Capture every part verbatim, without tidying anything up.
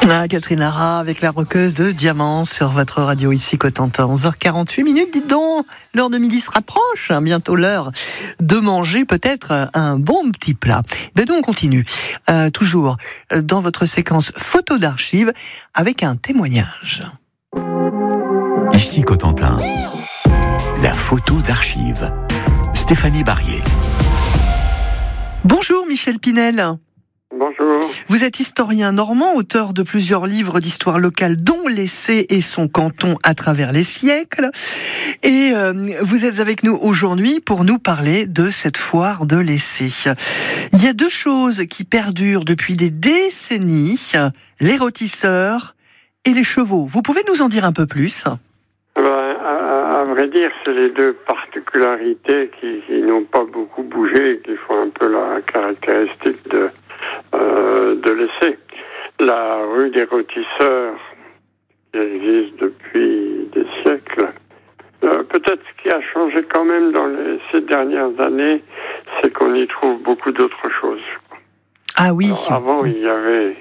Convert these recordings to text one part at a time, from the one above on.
Ah, Catherine Lara avec la roqueuse de diamants sur votre radio ici Cotentin. onze heures quarante-huit minutes, dites donc, l'heure de midi se rapproche, hein, bientôt l'heure de manger peut-être un bon petit plat. Ben donc on continue, euh, toujours dans votre séquence photo d'archives avec un témoignage. Ici Cotentin, la photo d'archives. Stéphanie Barrier. Bonjour Michel Pinel. Bonjour. Vous êtes historien normand, auteur de plusieurs livres d'histoire locale, dont l'Essai et son canton à travers les siècles. Et euh, vous êtes avec nous aujourd'hui pour nous parler de cette foire de l'Essai. Il y a deux choses qui perdurent depuis des décennies, les rôtisseurs et les chevaux. Vous pouvez nous en dire un peu plus ? Ben, à, à vrai dire, c'est les deux particularités qui, qui n'ont pas beaucoup bougé et qui font un peu la caractéristique de Euh, de l'Essai. La rue des rôtisseurs, qui existe depuis des siècles, euh, peut-être ce qui a changé quand même dans les, ces dernières années, c'est qu'on y trouve beaucoup d'autres choses. Ah oui. Alors, avant, il y avait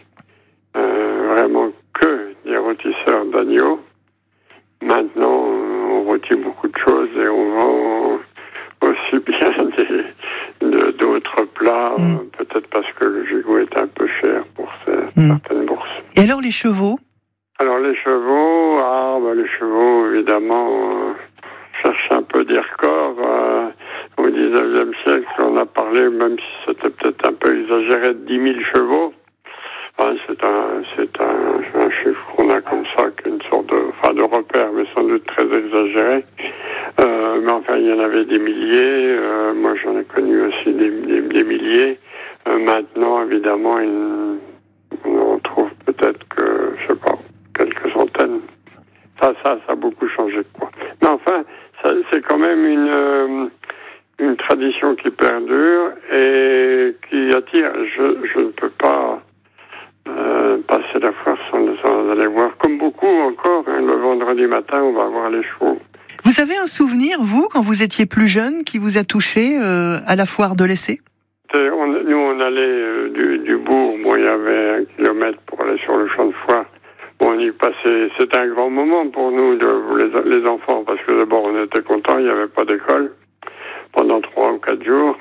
euh, vraiment que des rôtisseurs d'agneaux. Maintenant, on rôtit beaucoup de choses et on vend aussi bien des, de, d'autres plats, mm. peut-être parce que le gigot est un peu cher pour ces, mm. certaines bourses. Et alors les chevaux ? Alors les chevaux, ah, bah, les chevaux, évidemment, euh, cherchent un peu des records. Euh, au dix-neuvième siècle, on a parlé, même si c'était peut-être un peu exagéré, de dix mille chevaux. Enfin, c'est un, c'est un, un chiffre qu'on a comme ça, qu'une sorte de, enfin, de repère, mais sans doute très exagéré. Euh, mais enfin, il y en avait des milliers. Euh, moi, j'en ai connu aussi des, des, des milliers. Euh, maintenant, évidemment, une, on trouve peut-être que, je sais pas, quelques centaines. Ça, ça, ça a beaucoup changé, quoi. Mais enfin, ça, c'est quand même une, euh, une tradition qui perdure et qui attire. Je, je ne peux pas euh, passer la foire sans, sans aller voir. Comme beaucoup encore, hein, le vendredi matin, on va voir les chevaux. Vous avez un souvenir, vous, quand vous étiez plus jeune, qui vous a touché euh, à la foire de l'Essai ? on, Nous, on allait euh, du, du bourg. Bon, il y avait un kilomètre pour aller sur le champ de foire. Bon, on y passait. C'était un grand moment pour nous, de, les, les enfants, parce que d'abord, on était contents. Il n'y avait pas d'école pendant trois ou quatre jours.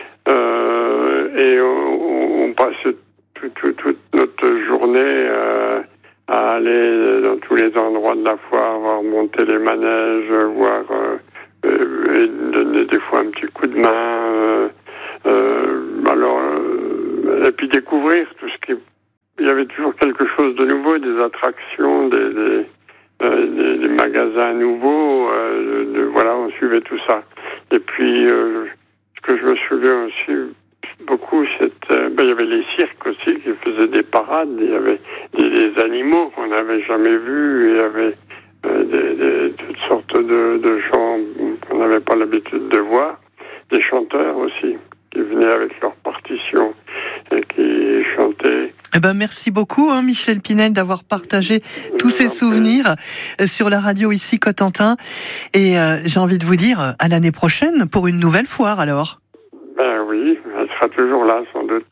Euh, et on, on passait tout, tout, toute notre journée euh, à aller dans tous les endroits de la foire, voir monter les manèges, voir euh, euh, et donner des fois un petit coup de main. Euh, euh, alors, euh, et puis découvrir tout ce qui... Il y avait toujours quelque chose de nouveau, des attractions, des, des, euh, des, des magasins nouveaux. Euh, de, voilà, on suivait tout ça. Et puis, euh, ce que je me souviens aussi beaucoup, c'était, ben, il y avait les cirques aussi qui faisaient des parades. Il y avait des, des animaux qu'on n'avait jamais vus. Il y avait euh, des, des, toutes sortes de, de gens qu'on n'avait pas l'habitude de voir. Des chanteurs aussi qui venaient avec leurs partitions et qui chantaient. Eh ben, merci beaucoup, hein, Michel Pinel, d'avoir partagé tous ces souvenirs sur la radio ici Cotentin. Et euh, j'ai envie de vous dire à l'année prochaine pour une nouvelle foire alors. Ben oui, elle sera toujours là sans doute.